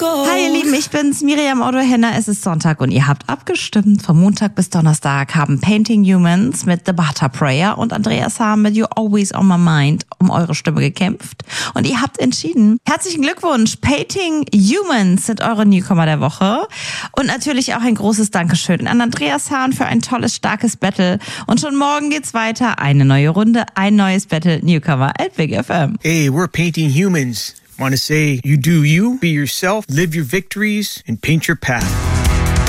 Hi ihr Lieben, ich bin's, Miriam Otto-Henner. Es ist Sonntag und ihr habt abgestimmt. Von Montag bis Donnerstag haben Painting Humans mit The Butter Prayer und Andreas Hahn mit You're Always on My Mind um eure Stimme gekämpft. Und ihr habt entschieden. Herzlichen Glückwunsch. Painting Humans sind eure Newcomer der Woche. Und natürlich auch ein großes Dankeschön an Andreas Hahn für ein tolles, starkes Battle. Und schon morgen geht's weiter. Eine neue Runde, ein neues Battle. Newcomer at Big FM. Hey, we're Painting Humans. Want to say you do you, be yourself, live your victories, and paint your path.